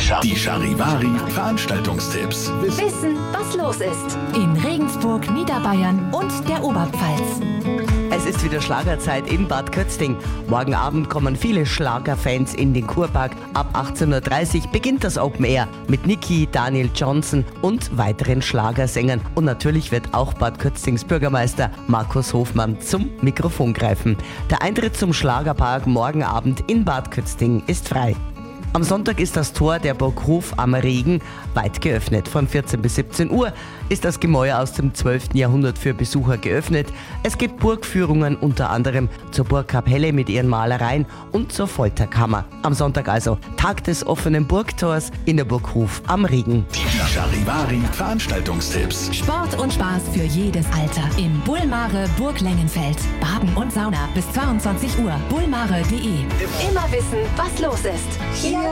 Die Charivari Veranstaltungstipps. Wissen, was los ist. In Regensburg, Niederbayern und der Oberpfalz. Es ist wieder Schlagerzeit in Bad Kötzting. Morgen Abend kommen viele Schlagerfans in den Kurpark. Ab 18.30 Uhr beginnt das Open Air mit Niki, Daniel Johnson und weiteren Schlagersängern. Und natürlich wird auch Bad Kötztings Bürgermeister Markus Hofmann zum Mikrofon greifen. Der Eintritt zum Schlagerpark morgen Abend in Bad Kötzting ist frei. Am Sonntag ist das Tor der Burg Hof am Regen weit geöffnet. Von 14 bis 17 Uhr ist das Gemäuer aus dem 12. Jahrhundert für Besucher geöffnet. Es gibt Burgführungen unter anderem zur Burgkapelle mit ihren Malereien und zur Folterkammer. Am Sonntag also Tag des offenen Burgtors in der Burg Hof am Regen. Die Charivari Veranstaltungstipps. Sport und Spaß für jedes Alter. Im Bullmare Burg Lengenfeld. Baden und Sauna bis 22 Uhr. bullmare.de. Immer wissen, was los ist. Hier